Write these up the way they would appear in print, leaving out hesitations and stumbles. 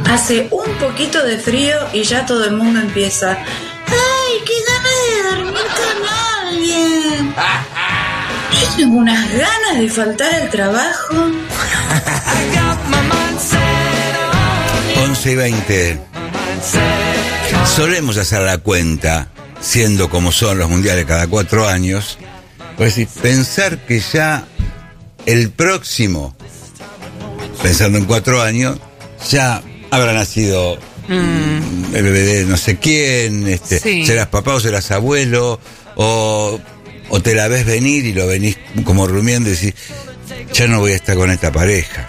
Hace un poquito de frío y ya todo el mundo empieza: ¡ay, qué ganas de dormir con alguien! Yo tengo unas ganas de faltar al trabajo. 11:20. Solemos hacer la cuenta, siendo como son los mundiales cada 4 años, pues pensar que ya el próximo, pensando en 4 años, ya habrá nacido el bebé de no sé quién, serás papá o serás abuelo, o te la ves venir y lo venís como rumiando y decís: ya no voy a estar con esta pareja.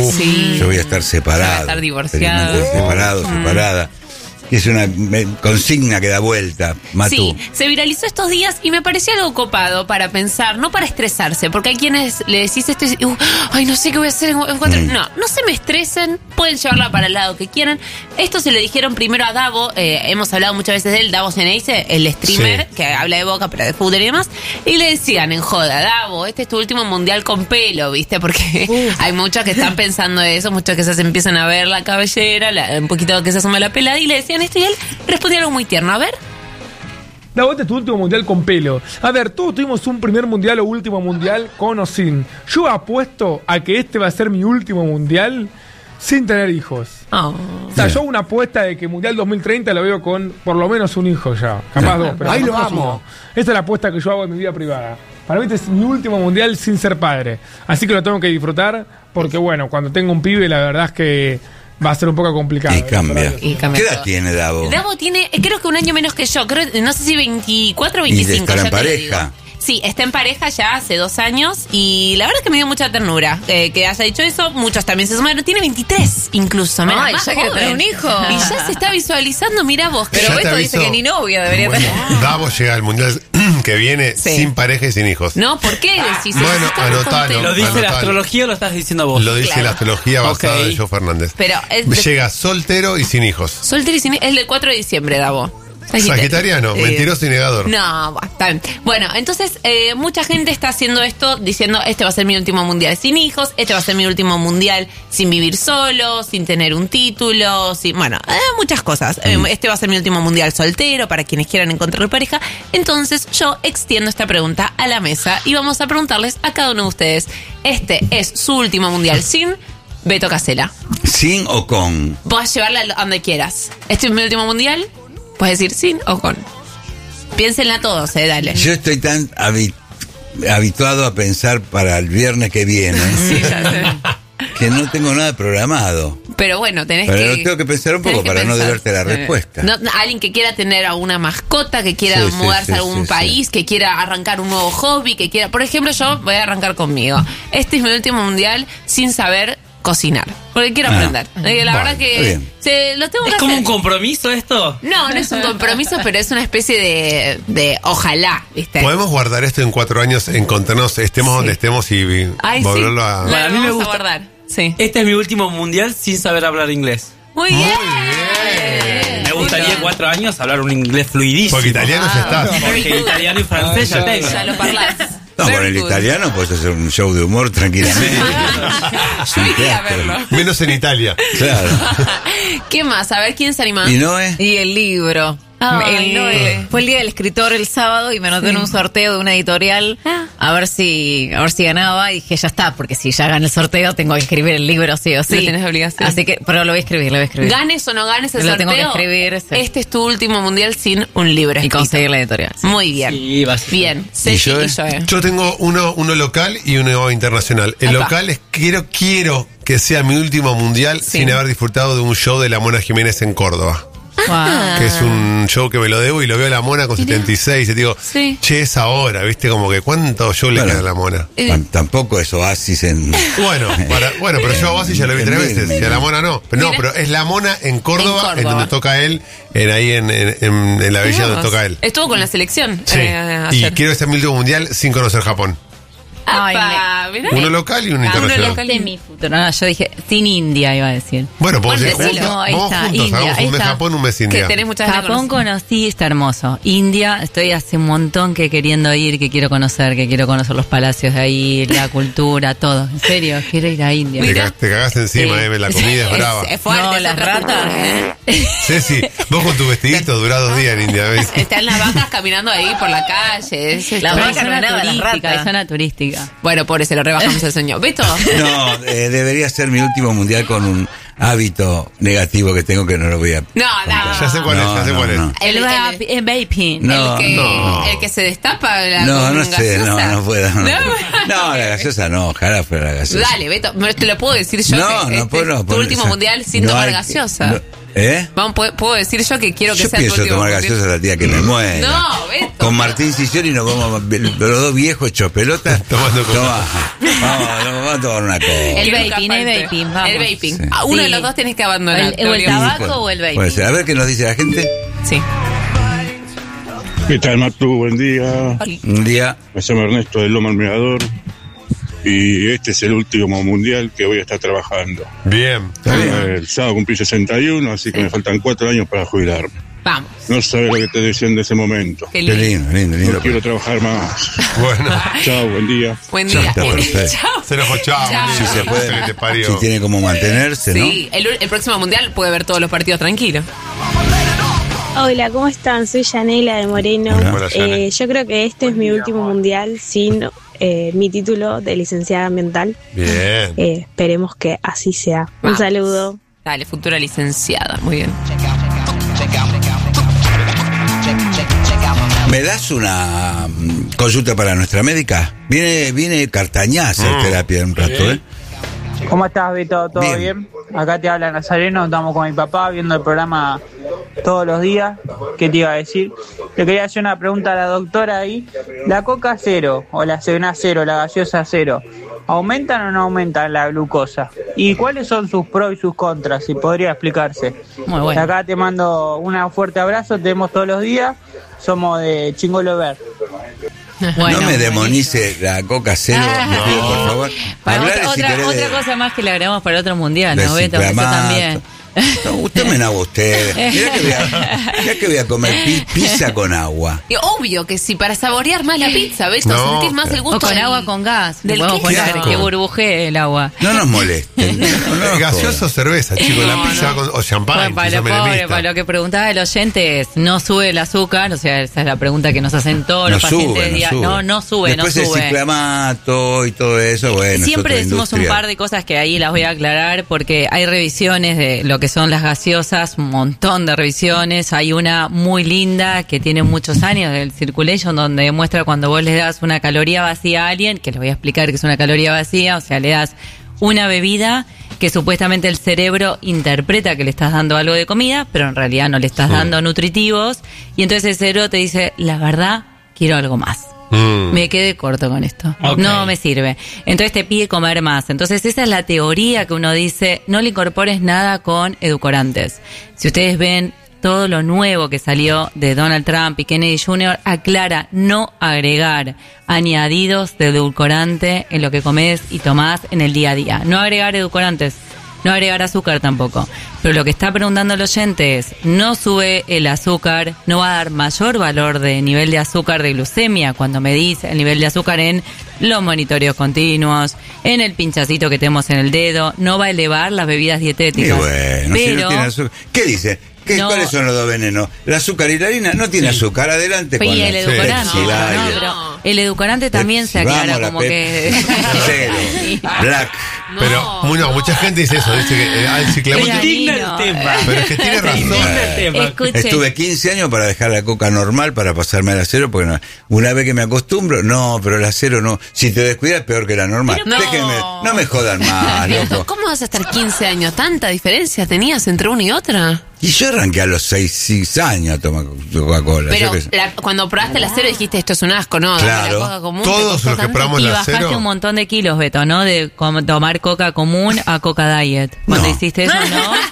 Yo voy a estar separado. Voy a estar divorciado. Separada. Y es una consigna que da vuelta, Matú. Sí, se viralizó estos días y me pareció algo copado para pensar, no para estresarse, porque hay quienes le decís esto y ay, no sé qué voy a hacer en 4. No se me estresen, pueden llevarla para el lado que quieran. Esto se lo dijeron primero a Davo, hemos hablado muchas veces de él, Davo Ceneice, el streamer que habla de Boca, pero de fútbol y demás, y le decían en joda: Davo, este es tu último mundial con pelo, ¿viste? Porque hay muchos que están pensando eso, muchos que se empiezan a ver la cabellera, un poquito que se asoma la pelada, y le decían esto y él respondía algo muy tierno. A ver. Davo, este es tu último mundial con pelo. A ver, todos tuvimos un primer mundial o último mundial con o sin. Yo apuesto a que este va a ser mi último mundial sin tener hijos. O sea, yo una apuesta de que Mundial 2030 lo veo con por lo menos un hijo ya. Capaz 2, pero ahí lo capaz amo. 1. Esta es la apuesta que yo hago en mi vida privada. Para mí este es mi último mundial sin ser padre. Así que lo tengo que disfrutar porque, bueno, cuando tengo un pibe, la verdad es que va a ser un poco complicado. Y cambia. Y cambia ¿Qué edad todo. tiene Davo? Davo tiene, creo que un año menos que yo, no sé si 24 o 25. ¿Y de estar ya en te lo pareja? digo. Sí, está en pareja ya hace 2 años y la verdad es que me dio mucha ternura que haya dicho eso. Muchos también se sumaron. Tiene 23 incluso. Ay, más ya quiere joven. tener un hijo. Y ya se está visualizando, mira vos. Pero Ya te esto dice aviso. que ni novia debería tener. Davo llega al mundial que viene sin pareja y sin hijos. No, ¿por qué decís eso? Bueno, Estamos anotalo. contentos. ¿Lo dice Anotalo. la astrología o lo estás diciendo vos? Lo dice la astrología basada Ok. en Joe Fernández. Pero Llega soltero y sin hijos. soltero y sin, es del 4 de diciembre, Davo. Sagitariano, mentiroso y negador. No, está bien. Bueno, entonces mucha gente está haciendo esto diciendo: este va a ser mi último mundial sin hijos, este va a ser mi último mundial sin vivir solo, sin tener un título, bueno, muchas cosas. Este va a ser mi último mundial soltero para quienes quieran encontrar pareja. Entonces yo extiendo esta pregunta a la mesa y vamos a preguntarles a cada uno de ustedes: este es su último mundial sin Beto Casella. ¿Sin o con? Podés llevarla a donde quieras. Este es mi último mundial. Puedes decir sin o con. Piénsenla todos, dale. Yo estoy tan habituado a pensar para el viernes que viene Sí, ya sé. que no tengo nada programado. Pero bueno, tenés Pero que... lo tengo que pensar un poco tenés que para no pensar. deberte la respuesta. No, alguien que quiera tener alguna mascota, que quiera Sí, sí, mudarse sí, a algún sí, país, que quiera arrancar un nuevo hobby, que quiera... Por ejemplo, yo voy a arrancar conmigo. Este es mi último mundial sin saber cocinar. Porque quiero aprender. La Bueno, verdad está que bien. lo tengo que ¿Es como hacer. un compromiso esto? No es un compromiso, pero es una especie de ojalá, ¿viste? Podemos guardar esto en 4 años, encontrarnos, estemos donde estemos y Ay, volverlo a... Bueno, a mí me vamos gusta. a guardar. Sí. Este es mi último mundial sin saber hablar inglés. Muy bien. Me gustaría 4 años hablar un inglés fluidísimo. Porque italiano ya estás. Porque italiano y francés ya tengo. Ya lo parlás. No, con el Very good. italiano puedes hacer un show de humor tranquilamente. Yo iría a verlo. Menos en Italia. Claro. ¿Qué más? A ver, ¿quién se anima? ¿Y Noé? Y el libro. Fue el día del escritor el sábado y me anoté en un sorteo de una editorial a ver si ganaba y dije ya está, porque si ya gané el sorteo tengo que escribir el libro sí o sí. Lo tenés obligación. Así que, pero lo voy a escribir. Ganes o no ganes el Lo sorteo, tengo que escribir, sí. este es tu último mundial sin un libro Y escrito. conseguir la editorial. Sí. Muy bien. Sí, va a ser. Bien. Ceci y Joe. Yo tengo uno local y uno internacional. El Epa. local es quiero que sea mi último mundial sin haber disfrutado de un show de la Mona Jiménez en Córdoba. Que es un show que me lo debo y lo veo a la Mona con 76 y digo, Sí. che, es ahora, ¿viste? Como que cuánto show le Claro. queda a la Mona. Tampoco es Oasis en... Bueno, pero yo a Oasis ya lo vi 3 veces y a la Mona no. Pero no, pero es la Mona en Córdoba, en donde toca él, ahí en la villa donde toca él. Estuvo con la selección Sí. Y ayer. quiero que sea mi último mundial sin conocer Japón. Apa, mirá. Uno local y uno Uno internacional. local. De mi futuro. No, yo dije, sin India iba a decir. Bueno, podemos ir Bueno, juntos. decilo, ahí Vamos está, juntos, India, hagamos ahí un mes está. Japón, un mes Que India. tenés muchas ganas de Japón conocer. conocí, está hermoso. India, estoy hace un montón que queriendo ir, que quiero conocer los palacios de ahí, la cultura, todo. En serio, quiero ir a India. Te cagás encima, Sí. la comida es brava. Es fuerte, No, es las otra ratas. cultura, ¿eh? Ceci, vos con tu vestidito durás 2 días en India, ¿ves? Están las vacas caminando ahí por la calle. La Pero hay zona zona turística, turística. hay zona turística. Bueno, por eso lo rebajamos el sueño. ¿Beto? No, debería ser mi último mundial con un hábito negativo que tengo que no lo voy a... No, no. Ya sé cuál es, ya sé cuál es. El vaping. No, el que se destapa la No, con no sé, gaseosa. no puedo. No, No. No, la gaseosa no, ojalá fuera la gaseosa. Dale, Beto, te lo puedo decir yo. No, que no puedo, no tu puedo, último o sea, mundial sin no tomar hay- gaseosa. no, ¿eh? Vamos, puedo decir yo que quiero que Yo sea tu pienso último tomar mundial. gaseosa la tía que me muera. No, Beto. Con Martín Sicioli nos vamos, los dos viejos hechos pelotas. Tomando coca. Vamos a tomar una coca. El Quiero vaping, escaparte. el vaping, vamos. El vaping. Sí. Uno de Sí. los dos tenés que abandonar. O el te obligo. tabaco o el vaping. Puede ser. A ver qué nos dice la gente. Sí. ¿Qué tal, Matu? Buen día. Un día. Me llamo Ernesto del Lomo al Mirador. Y este es el último mundial que voy a estar trabajando. Bien. El sábado cumplí 61, así que me faltan 4 años para jubilarme. Vamos. No sabes lo que te decían de ese momento. Qué Qué lindo. lindo. No quiero trabajar más. Bueno. Chao, buen día. Buen Ya día. está, perfecto. Chao. Se nos chao. Chao. Si se puede, Que te parió. si tiene como mantenerse, ¿no? Sí, el próximo mundial puede ver todos los partidos tranquilos. Hola, ¿cómo están? Soy Yanela de Moreno. Hola, Yanela. Yo creo que este es mi último mundial sin mi título de licenciada ambiental. Bien. Esperemos que así sea. Un Vamos. saludo. Dale, futura licenciada. Muy bien. ¿Me das una consulta para nuestra médica? Viene Cartañá a hacer terapia en un rato, ¿eh? ¿Cómo estás, Vito? ¿Todo Bien. bien? Acá te habla Nazareno, estamos con mi papá viendo el programa todos los días. ¿Qué te iba a decir? Le quería hacer una pregunta a la doctora ahí. ¿La coca cero o la Sevena cero, la gaseosa cero, aumentan o no aumentan la glucosa? ¿Y cuáles son sus pros y sus contras? Si podría explicarse. Muy bueno. Acá te mando un fuerte abrazo, te vemos todos los días. Somos de Chingolo Ver. Bueno, no me demonice la coca cero, me pido, por favor. Para Hablar si querés de- otra cosa más que le agregamos para otro mundial, ¿no, Beto? Eso desinflamato. también. No, usted me nabo usted. Mirá que voy a comer pizza con agua. Y obvio que sí, para saborear más la pizza, Beto, No. sentir más el gusto O con del- agua con gas. del Podemos queso. poner Claro. que burbujee el agua. No nos molesten. No, Gaseoso o cerveza, chicos. La pizza o champán. Bueno, para si lo sos pobre, menemista. para lo que preguntaba el oyente es, no sube el azúcar, o sea, esa es la pregunta que nos hacen todos los pacientes. No sube, Después no el sube. ciclamato y todo eso, bueno. Siempre es otra decimos un industria. par de cosas que ahí las voy a aclarar porque hay revisiones de lo que son las gaseosas, un montón de revisiones. Hay una muy linda que tiene muchos años del Circulation donde demuestra cuando vos le das una caloría vacía a alguien, que les voy a explicar que es una caloría vacía, o sea, le das una bebida que supuestamente el cerebro interpreta que le estás dando algo de comida, pero en realidad no le estás dando nutritivos y entonces el cerebro te dice, la verdad, quiero algo más. Me quedé corto con esto. Ok. No me sirve. Entonces te pide comer más. Entonces esa es la teoría que uno dice, no le incorpores nada con edulcorantes. Si ustedes ven todo lo nuevo que salió de Donald Trump y Kennedy Jr., aclara no agregar añadidos de edulcorante en lo que comes y tomás en el día a día. No agregar edulcorantes. No agregar azúcar tampoco. Pero lo que está preguntando el oyente es, no sube el azúcar, no va a dar mayor valor de nivel de azúcar de glucemia cuando medís el nivel de azúcar en los monitoreos continuos, en el pinchacito que tenemos en el dedo, no va a elevar las bebidas Y dietéticas. bueno, si no pero tiene azúcar. ¿Qué dice? No. ¿Cuáles son los dos venenos? ¿El azúcar y la harina? No tiene azúcar. Adelante con y el la edulcorante, Pepsi, no, Light. pero el edulcorante también se aclara Vamos, la como Pepsi. que Cero. Black. Pero mucha gente dice eso, dice que al ciclamato. Pero Indigna Nino. el tema. Pero es que tiene razón. Indigna el tema. escuche. Estuve 15 años para dejar la coca normal para pasarme a la cero, porque no, una vez que me acostumbro, no, pero la cero no. Si te descuidas, peor que la normal. Pero no. Déjenme, no me jodan más, Beto, loco. ¿cómo vas a estar 15 años? ¿Tanta diferencia tenías entre una y otra? Y yo arranqué a los 6 años a tomar Coca-Cola. Pero yo qué sé. cuando probaste la cero dijiste, esto es un asco, ¿no? Dame Claro. la coca común, Todos te costó los que tanto. probamos Y la bajaste cero. un montón de kilos, Beto, ¿no? De tomar coca común a coca diet. Cuando No. hiciste eso, ¿no?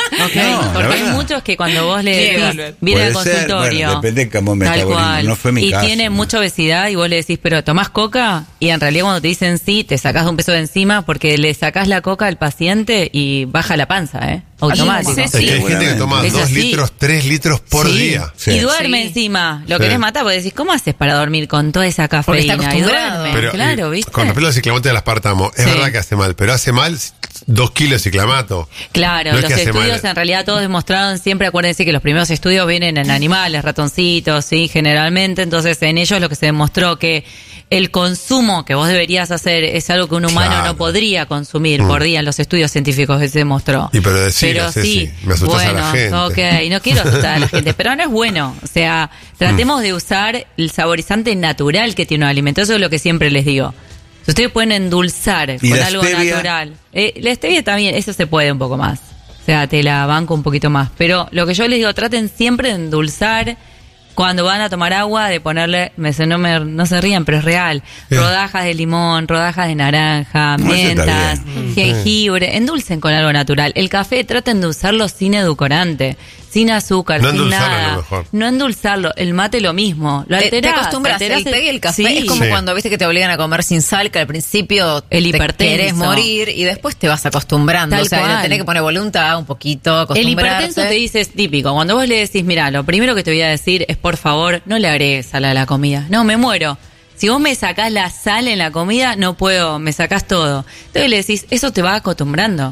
No, porque hay muchos que cuando vos le decís, viene al consultorio, bueno, depende de cómo metabolismo, no fue mi y caso. tiene mucha obesidad y vos le decís, pero ¿tomás coca? Y en realidad cuando te dicen sí, te sacás un peso de encima porque le sacás la coca al paciente y baja la panza, automático. Es que hay gente que toma 2 litros, 3 litros por día. Sí. Y duerme encima. Lo querés matar porque decís, ¿cómo haces para dormir con toda esa cafeína? Y duerme, pero, claro, ¿viste? Con respecto al ciclamato y al aspartamo, es verdad que hace mal, pero hace mal 2 kilos de ciclamato. Claro, no los estudios en realidad todos demostraron siempre, acuérdense que los primeros estudios vienen en animales, ratoncitos, sí, generalmente, entonces en ellos lo que se demostró que el consumo que vos deberías hacer es algo que un humano no podría consumir por día en los estudios científicos que se demostró. Y pero sí, me asustás a la gente. Ok, no quiero asustar a la gente, pero no es bueno. O sea, tratemos de usar el saborizante natural que tiene un alimento, eso es lo que siempre les digo. Si ustedes pueden endulzar con algo natural. La stevia también, eso se puede un poco más. O sea, te la banco un poquito más. Pero lo que yo les digo, traten siempre de endulzar cuando van a tomar agua, de ponerle, no se rían, pero es real, rodajas de limón, rodajas de naranja, mentas, jengibre, endulcen con algo natural. El café traten de usarlo sin edulcorante, sin azúcar, sin nada. No endulzarlo. El mate lo mismo. Lo alterás, te acostumbras. El té y el café es como cuando viste que te obligan a comer sin sal, que al principio el hipertenso, te querés morir y después te vas acostumbrando. O sea, tenés que poner voluntad un poquito, acostumbrarse. El hipertenso te dice, es típico. Cuando vos le decís, mira, lo primero que te voy a decir es, por favor, no le agregues sal a la comida. No, me muero. Si vos me sacás la sal en la comida, no puedo, me sacás todo. Entonces le decís, eso te va acostumbrando.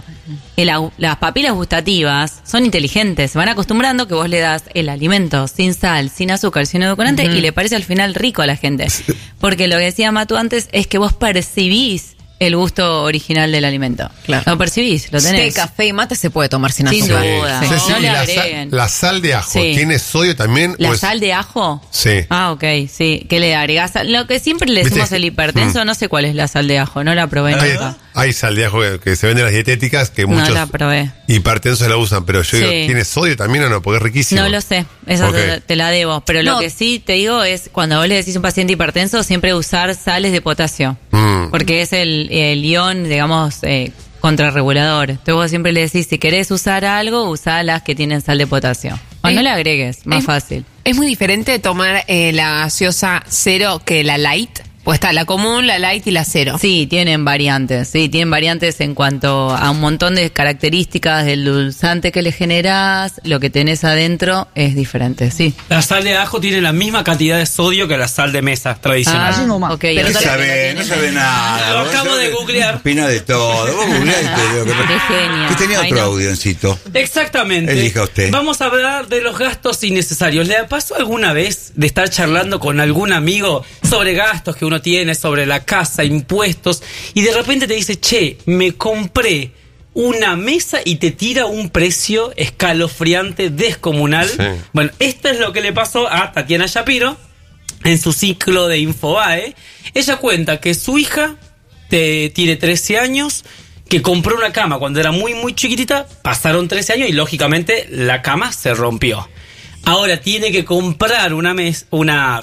Las papilas gustativas son inteligentes, se van acostumbrando que vos le das el alimento sin sal, sin azúcar, sin edulcorante, y le parece al final rico a la gente. Porque lo que decía Matu antes es que vos percibís el gusto original del alimento. Claro. Lo percibís, lo tenés. Té, café y mate se puede tomar sin azúcar. Sin duda. Sí. No le agreguen. La sal de ajo, ¿tiene sodio también? ¿La sal de ajo? Sí. Ah, ok, sí. ¿Qué le agregás? Lo que siempre le decimos el hipertenso, no sé cuál es la sal de ajo, no la probé nunca. Hay sal de ajo que se vende en las dietéticas que muchos la probé. Hipertensos la usan, pero yo digo, ¿tiene sodio también o no? Porque es riquísimo. No lo sé, esa te la debo. Pero lo que sí te digo es, cuando vos le decís a un paciente hipertenso, siempre usar sales de potasio. Porque es el ion, digamos, contrarregulador. Entonces vos siempre le decís, si querés usar algo, usá las que tienen sal de potasio. O no le agregues, más fácil. Es muy diferente tomar la gaseosa cero que la light. Pues está la común, la light y la cero. Sí, tienen variantes. Sí, tienen variantes en cuanto a un montón de características del dulzante que le generás. Lo que tenés adentro es diferente, sí. La sal de ajo tiene la misma cantidad de sodio que la sal de mesa tradicional. Okay, pero no sabe nada. Lo acabo de googlear. Opina de todo. Vos googleaste. Qué genio. Que tenía otro audioncito. Exactamente. Elija usted. Vamos a hablar de los gastos innecesarios. ¿Le pasó alguna vez de estar charlando con algún amigo sobre gastos que uno tiene, sobre la casa, impuestos, y de repente te dice, che, me compré una mesa, y te tira un precio escalofriante, descomunal? Sí. Bueno, esto es lo que le pasó a Tatiana Shapiro en su ciclo de Infobae. Ella cuenta que su hija tiene 13 años, que compró una cama cuando era muy, muy chiquitita, pasaron 13 años y lógicamente la cama se rompió. Ahora tiene que comprar una mesa, una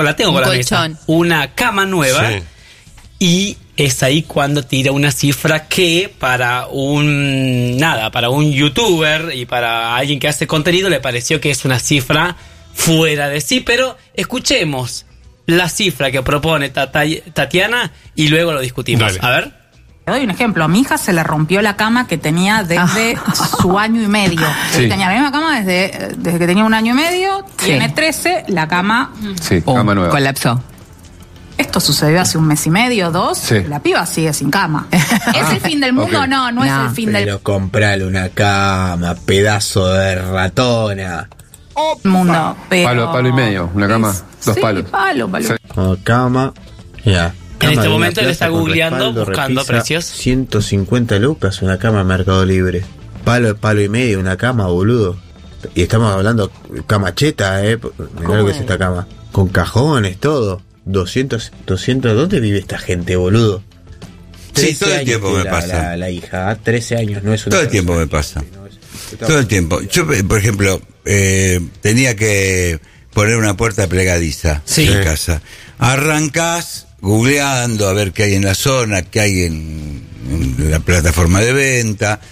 cama nueva, y es ahí cuando tira una cifra que para un youtuber y para alguien que hace contenido le pareció que es una cifra fuera de sí. Pero escuchemos la cifra que propone Tatiana y luego lo discutimos. Dale. A ver. Te doy un ejemplo. A mi hija se le rompió la cama que tenía desde su año y medio. Sí. Tenía la misma cama desde que tenía 1 año y medio. Tiene 13, la cama... cama nueva. Colapsó. Esto sucedió hace 1 mes y medio, 2. Sí. La piba sigue sin cama. ¿Es el fin del mundo? Okay. No es el fin del mundo. Pero comprale una cama, pedazo de ratona. Mundo. Pero... Palo y medio, una cama, 2 palos. Palo. Sí. Cama, ya. En este momento él está googleando, buscando precios. 150 lucas una cama en Mercado Libre. Palo y medio una cama, boludo. Y estamos hablando cama cheta, mirá lo que es esta cama. Con cajones, todo. 200, ¿dónde vive esta gente, boludo? Sí, todo el tiempo me pasa. La hija, 13 años, no es una... Todo el tiempo me pasa. Todo el tiempo. Yo, por ejemplo, tenía que poner una puerta plegadiza en casa. Arrancás googleando a ver qué hay en la zona, qué hay en la plataforma de venta,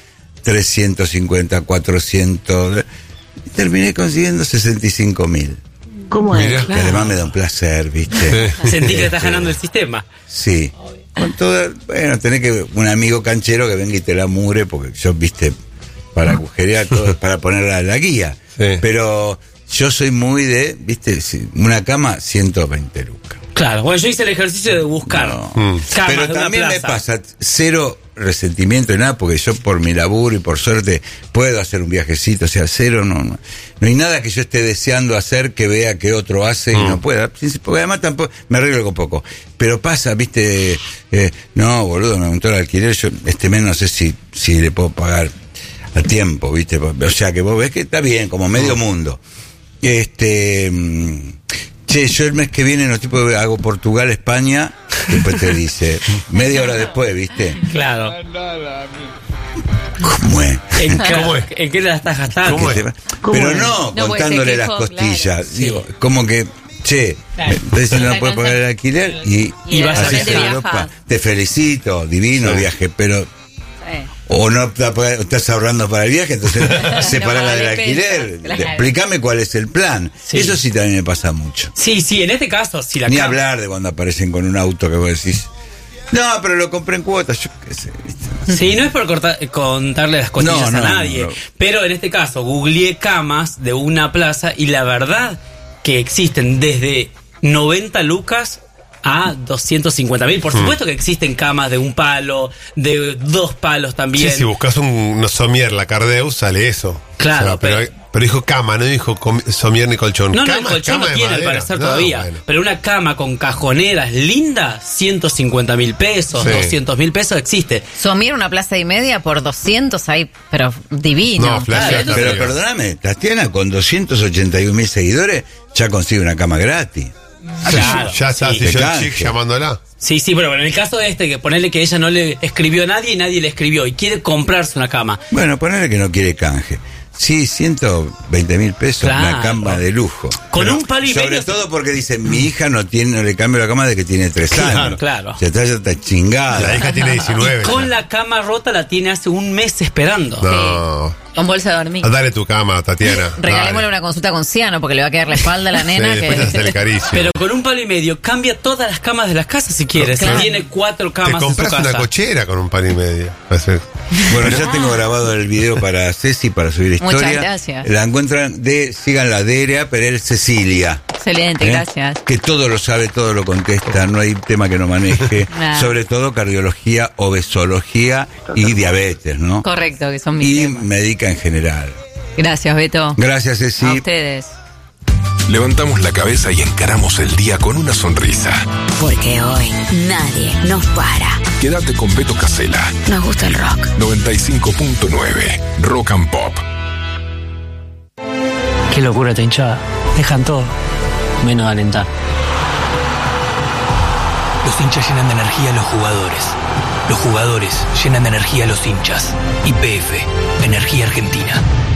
350, 400. Y terminé consiguiendo 65.000. ¿Cómo es? Que además me da un placer, ¿viste? Sentí que estás ganando el sistema. Sí. Con todo, bueno, tenés que un amigo canchero que venga y te la mure, porque yo, viste, para agujerear todo, para poner la guía. Sí. Pero yo soy muy de, viste, una cama, 120 lucas. Claro, bueno, yo hice el ejercicio de buscar camas Pero de una también me plaza. pasa, cero resentimiento de nada, porque yo por mi laburo y por suerte puedo hacer un viajecito, o sea, cero, no hay nada que yo esté deseando hacer que vea que otro hace y no pueda, porque además tampoco, me arreglo con poco, pero pasa, viste, no, boludo, me aumentó el alquiler, yo este mes no sé si le puedo pagar a tiempo, viste, o sea, que vos ves que está bien, como medio mundo. Che, yo el mes que viene no tipo hago Portugal, España, después te dice, media hora después, ¿viste? Claro. ¿Cómo es? ¿En qué la estás gastando? Pero no contándole las costillas. Digo, como que, che, entonces no puedes pagar el alquiler y vas así a se Europa. Te felicito, divino viaje, pero... O no estás ahorrando para el viaje, entonces separala del alquiler. Explícame cuál es el plan. Sí. Eso sí también me pasa mucho. Sí, en este caso, si la Ni hablar de cuando aparecen con un auto que vos decís, no, pero lo compré en cuotas, yo qué sé. ¿viste? Sí, no es por contarle las costillas a nadie, pero en este caso googleé camas de una plaza y la verdad que existen desde 90 lucas a 250.000. Por supuesto que existen camas de un palo, de 2 palos también. Sí, si buscas un somier, la Cardeus, sale eso. Claro, o sea, pero dijo cama, no dijo somier ni colchón. No, cama, el colchón no de tiene al madera. parecer todavía. Bueno. Pero una cama con cajoneras linda, 150.000 pesos, Sí. 200.000 pesos existe. Somier una plaza y media por 200 ahí, pero divino. No, flash, Pero perdóname, Tatiana con 281.000 seguidores ya consigue una cama gratis. Claro, ya está, sí. si yo Canje. chic llamándola. Sí, pero en el caso de que ponerle que ella no le escribió a nadie y nadie le escribió y quiere comprarse una cama. Bueno, ponerle que no quiere canje. Sí, 120.000 pesos, Claro. una cama de lujo. Con Pero un palo y sobre medio. todo porque dice, mi hija no le cambio la cama de que tiene 3 años. Claro. O sea, ya está chingada. La hija tiene 19. Con la cama rota la tiene hace un mes esperando. No. Con bolsa de dormir. Dale tu cama, Tatiana. Regalémosle Dale. una consulta con Ciano porque le va a quedar la espalda a la nena. Sí, después te sale carísimo. Pero con un palo y medio cambia todas las camas de las casas si quieres. Claro. Si tiene 4 Te camas en su compras casa. una cochera con un pan y medio. Bueno, ya tengo grabado el video para Ceci, para subir historia. Muchas gracias. La encuentran síganla, Derea Perel Cecilia. Excelente, gracias. Que todo lo sabe, todo lo contesta, no hay tema que no maneje. Nada. Sobre todo cardiología, obesología y diabetes, ¿no? Correcto, que son mis Y temas. médica en general. Gracias, Beto. Gracias, Ceci. A ustedes. Levantamos la cabeza y encaramos el día con una sonrisa. Porque hoy nadie nos para. Quédate con Beto Casella. Nos gusta el rock. 95.9 Rock and Pop. Qué locura esta hinchada. Dejan todo, menos de alentar. Los hinchas llenan de energía a los jugadores. Los jugadores llenan de energía a los hinchas. YPF, Energía Argentina.